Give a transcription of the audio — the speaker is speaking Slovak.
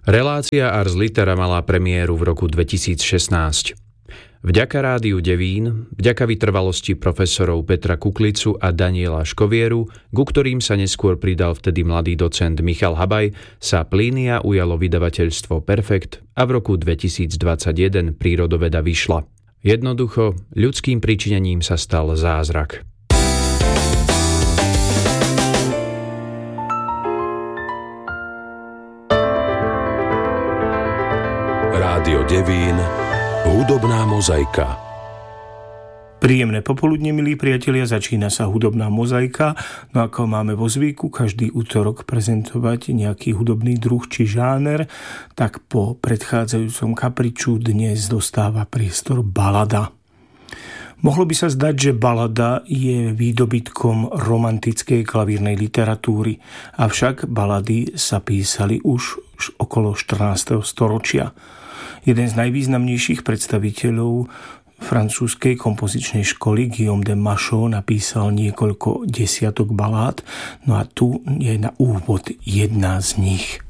Relácia Ars Litera mala premiéru v roku 2016. Vďaka Rádiu Devín, vďaka vytrvalosti profesorov Petra Kuklicu a Daniela Škovieru, ku ktorým sa neskôr pridal vtedy mladý docent Michal Habaj, sa Plínia ujalo vydavateľstvo Perfekt a v roku 2021 prírodoveda vyšla. Jednoducho, ľudským pričinením sa stal zázrak. Rádio Devín, hudobná mozaika. Príjemné popoludne, milí priatelia, začína sa hudobná mozaika. No ako máme vo zvyku každý útorok prezentovať nejaký hudobný druh či žáner, tak po predchádzajúcom kapriču dnes dostáva priestor balada. Mohlo by sa zdať, že balada je výdobytkom romantickej klavírnej literatúry, avšak balady sa písali už okolo 14. storočia. Jeden z najvýznamnejších predstaviteľov francúzskej kompozičnej školy Guillaume de Machaut napísal niekoľko desiatok balád, no a tu je na úvod jedna z nich.